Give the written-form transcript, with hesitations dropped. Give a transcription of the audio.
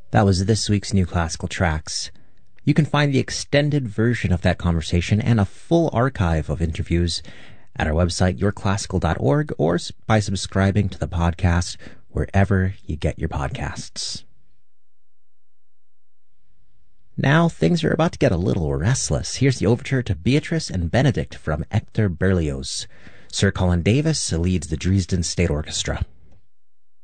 That was this week's New Classical Tracks. You can find the extended version of that conversation and a full archive of interviews at our website, yourclassical.org, or by subscribing to the podcast wherever you get your podcasts. Now things are about to get a little restless. Here's the overture to Beatrice and Benedict from Hector Berlioz. Sir Colin Davis leads the Dresden State Orchestra.